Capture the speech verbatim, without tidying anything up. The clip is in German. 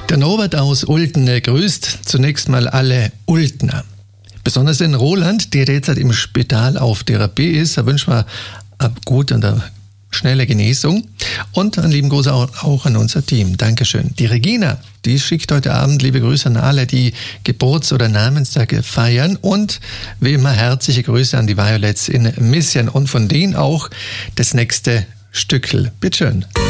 Der Norbert aus Ulten grüßt zunächst mal alle Ultner. Besonders den Roland, der derzeit im Spital auf Therapie ist. Da wünschen wir eine gute und eine schnelle Genesung. Und einen lieben Gruß auch an unser Team. Dankeschön. Die Regina, die schickt heute Abend liebe Grüße an alle, die Geburts- oder Namenstage feiern. Und wie immer herzliche Grüße an die Violets in Mission. Und von denen auch das nächste Stückel. Bitteschön.